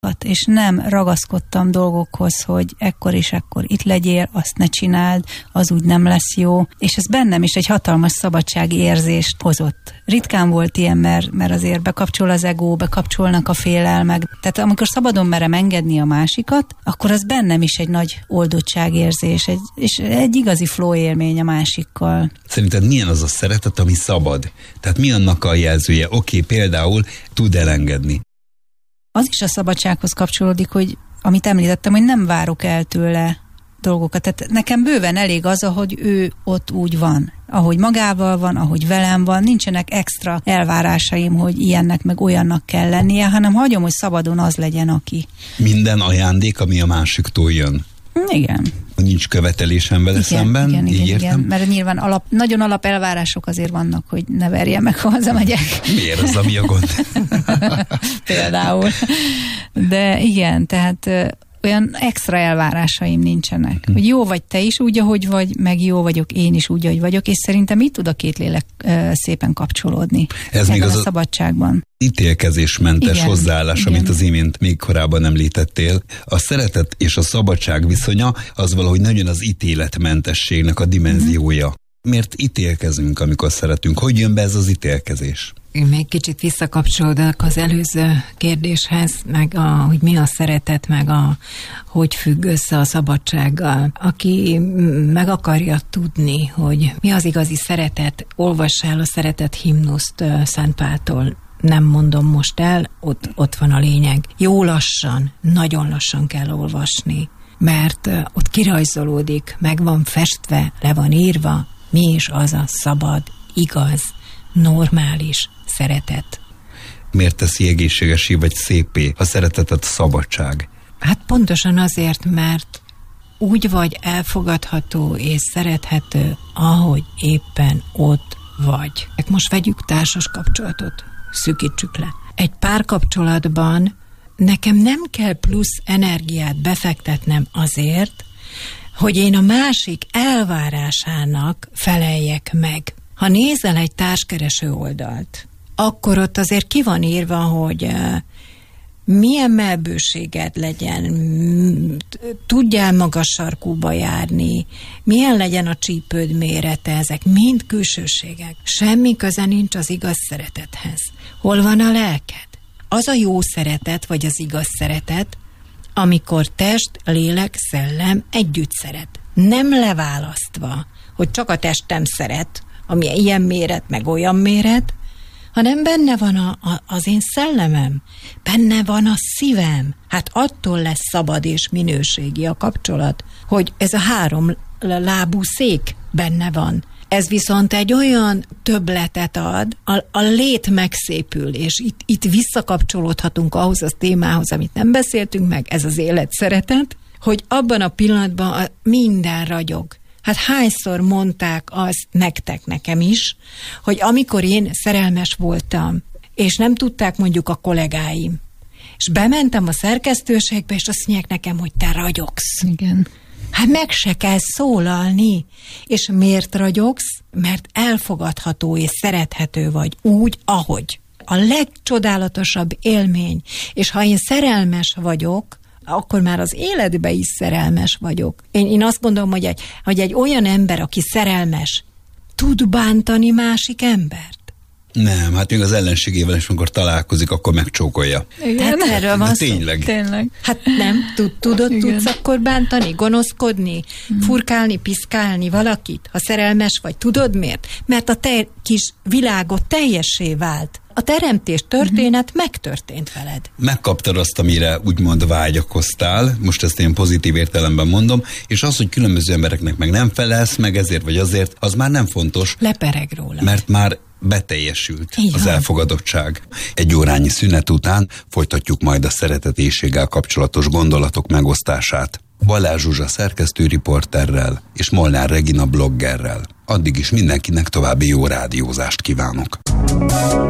és nem ragaszkodtam dolgokhoz, hogy ekkor és ekkor itt legyél, azt ne csináld, az úgy nem lesz jó, és ez bennem is egy hatalmas szabadságérzést hozott. Ritkán volt ilyen, mert azért bekapcsol az ego, bekapcsolnak a félelmek. Tehát amikor szabadon merem engedni a másikat, akkor az bennem is egy nagy oldottságérzés, és egy igazi flow élmény a másikkal. Szerinted milyen az a szeretet, ami szabad? Tehát mi annak a jelzője? Oké, például tud elengedni. Az is a szabadsághoz kapcsolódik, hogy amit említettem, hogy nem várok el tőle dolgokat. Tehát nekem bőven elég az, ahogy ő ott úgy van. Ahogy magával van, ahogy velem van, nincsenek extra elvárásaim, hogy ilyennek meg olyannak kell lennie, hanem hagyom, hogy szabadon az legyen, aki. Minden ajándék, ami a másiktól jön. Igen. Nincs követelésem vele szemben, így értem? Igen, mert nyilván nagyon alap elvárások azért vannak, hogy ne verjen meg, ha hazamegyek. Miért az, ami a gond? Például. De igen, tehát olyan extra elvárásaim nincsenek. Hogy jó vagy te is úgy, ahogy vagy, meg jó vagyok én is úgy, ahogy vagyok, és szerintem így tud a két lélek szépen kapcsolódni. Ez még az a szabadságban. Ítélkezésmentes hozzáállás, amit az imént még korábban említettél. A szeretet és a szabadság viszonya az valahogy nagyon az ítéletmentességnek a dimenziója. Miért ítélkezünk, amikor szeretünk? Hogy jön be ez az ítélkezés? Én még kicsit visszakapcsolódok az előző kérdéshez, meg hogy mi a szeretet, meg hogy függ össze a szabadsággal. Aki meg akarja tudni, hogy mi az igazi szeretet, olvass el a szeretet himnuszt Szent Páltól. Nem mondom most el, ott van a lényeg. Jó lassan, nagyon lassan kell olvasni, mert ott kirajzolódik, meg van festve, le van írva, mi is az a szabad, igaz, normális szeretet. Miért teszi egészségesé vagy szépé a szeretetet a szabadság? Hát pontosan azért, mert úgy vagy elfogadható és szerethető, ahogy éppen ott vagy. Most vegyük társas kapcsolatot, szűkítsük le. Egy párkapcsolatban nekem nem kell plusz energiát befektetnem azért, hogy én a másik elvárásának feleljek meg. Ha nézel egy társkereső oldalt, akkor ott azért ki van írva, hogy milyen mellbőséged legyen, tudjál magas sarkúba járni, milyen legyen a csípőd mérete, ezek mind külsőségek. Semmi köze nincs az igaz szeretethez. Hol van a lelked? Az a jó szeretet, vagy az igaz szeretet, amikor test, lélek, szellem együtt szeret. Nem leválasztva, hogy csak a testem szeret, ami ilyen méret, meg olyan méret, hanem benne van az én szellemem, benne van a szívem. Hát attól lesz szabad és minőségi a kapcsolat, hogy ez a 3 lábú szék benne van. Ez viszont egy olyan többletet ad, a lét megszépül, és itt visszakapcsolódhatunk ahhoz a témához, amit nem beszéltünk meg, ez az élet szeretet, hogy abban a pillanatban minden ragyog. Hát hányszor mondták azt nektek, nekem is, hogy amikor én szerelmes voltam, és nem tudták mondjuk a kollégáim, és bementem a szerkesztőségbe, és azt mondják nekem, hogy te ragyogsz. Igen. Hát meg se kell szólalni. És miért ragyogsz? Mert elfogadható és szerethető vagy úgy, ahogy. A legcsodálatosabb élmény. És ha én szerelmes vagyok, akkor már az életbe is szerelmes vagyok. Én azt gondolom, hogy egy olyan ember, aki szerelmes, tud bántani másik embert. Nem, hát még az ellenségével is, amikor találkozik, akkor megcsókolja. Tehát erről van szó. Tényleg. Hát nem, tudsz akkor bántani, gonoszkodni, furkálni, piszkálni valakit, ha szerelmes vagy. Tudod miért? Mert a te kis világod teljessé vált. A teremtés történet megtörtént veled. Megkaptad azt, amire úgymond vágyakoztál, most ezt én pozitív értelemben mondom, és az, hogy különböző embereknek meg nem felelsz meg ezért vagy azért, az már nem fontos. Lepereg róla. Mert már beteljesült így az van. Elfogadottság. Egy órányi szünet után folytatjuk majd a szeretetéséggel kapcsolatos gondolatok megosztását. Balázs Zsuzsa szerkesztőriporterrel és Molnár Regina bloggerrel. Addig is mindenkinek további jó rádiózást kívánok.